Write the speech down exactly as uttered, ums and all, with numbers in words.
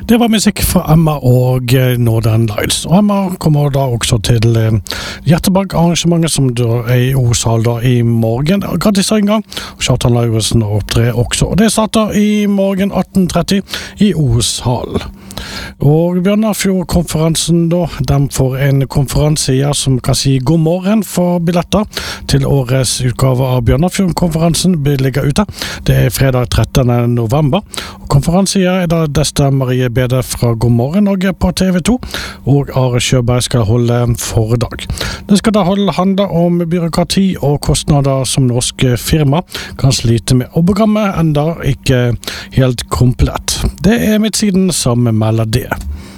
Det var musikk fra Emma og Northern Lights. Og Emma kommer da også til Hjertebank-arrangementet som da er i O-sal da i morgen. Gratis en gang. Kjartan Lauritzen opptrer også. Og det starter i morgen atten tretti i O-sal. Og Bjørnafjord-konferansen da, de får en konferanse her som kan si god morgen for billetter til årets utgave av Bjørnafjord-konferansen ligger ute. Det er fredag trettende november. Og konferansen her er da Desta Marie Bede fra God morgen Norge på T V to, og Are Kjøberg skal holde foredrag. Det skal da holde handle om byråkrati og kostnader som norske firma kan slite med, og programmet enda ikke helt komplett. Det er Midtsiden som melder det.